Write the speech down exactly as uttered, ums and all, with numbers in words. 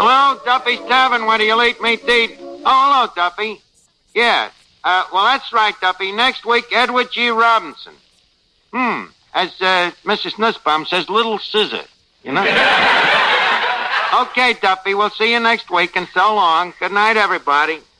Hello, Duffy's Tavern, where do you eat meat to eat? Oh, hello, Duffy. Yeah, uh, well, that's right, Duffy. Next week, Edward G. Robinson. Hmm, as uh, Missus Nussbaum says, Little Scissor, you know? Okay, Duffy, we'll see you next week, and so long. Good night, everybody.